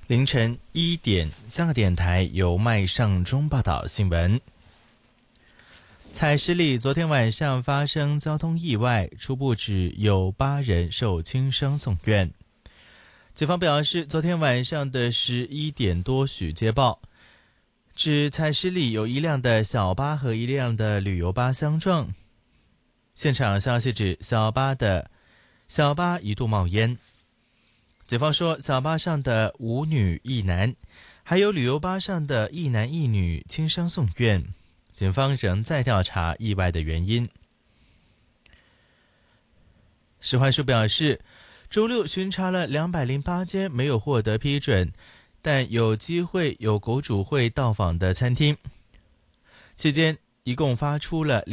凌晨1点，香港电台由麦尚中报道新闻。彩石里昨天晚上发生交通意外，初步指有8人受轻伤送院。警方表示，昨天晚上的11点多许接报，指彩石里有一辆的小巴和一辆的旅游巴相撞。现场消息指，小巴一度冒烟。警方说，小巴上的5女1男，还有旅游巴上的1男1女轻伤送院。警方仍在调查意外的原因。食环署表示，周六巡查了208间没有获得批准，但有机会有狗主会到访的餐厅，期间一共发出了